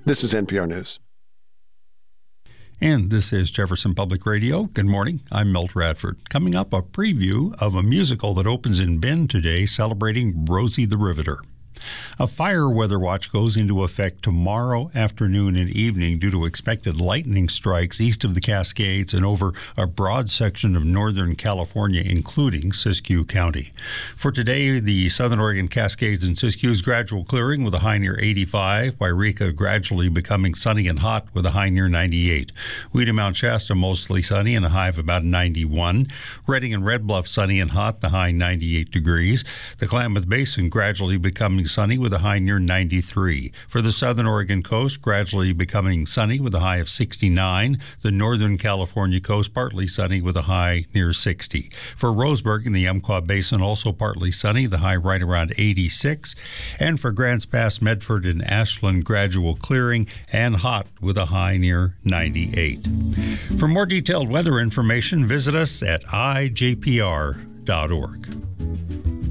This is NPR News. And this is Jefferson Public Radio. Good morning. I'm Milt Radford. Coming up, a preview of a musical that opens in Bend today celebrating Rosie the Riveter. A fire weather watch goes into effect tomorrow afternoon and evening due to expected lightning strikes east of the Cascades and over a broad section of northern California, including Siskiyou County. For today, the Southern Oregon Cascades and Siskiyou's gradual clearing with a high near 85. Wairika gradually becoming sunny and hot with a high near 98. Weeda Mount Shasta mostly sunny and a high of about 91. Redding and Red Bluff sunny and hot, the high 98 degrees. The Klamath Basin gradually becoming sunny with a high near 93. For the southern Oregon coast, gradually becoming sunny with a high of 69. The northern California coast, partly sunny with a high near 60. For Roseburg in the Umpqua Basin, also partly sunny, the high right around 86. And for Grants Pass, Medford, and Ashland, gradual clearing and hot with a high near 98. For more detailed weather information, visit us at ijpr.org.